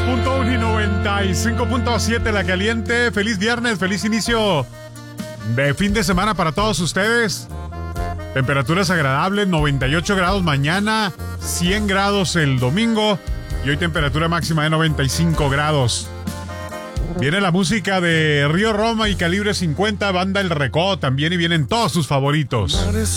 95.1 y 95.7 La Caliente. Feliz viernes, feliz inicio de fin de semana para todos ustedes. Temperaturas agradables, 98 grados mañana, 100 grados el domingo y hoy temperatura máxima de 95 grados. Viene la música de Río Roma y Calibre 50, banda El Recodo también, y vienen todos sus favoritos. Mares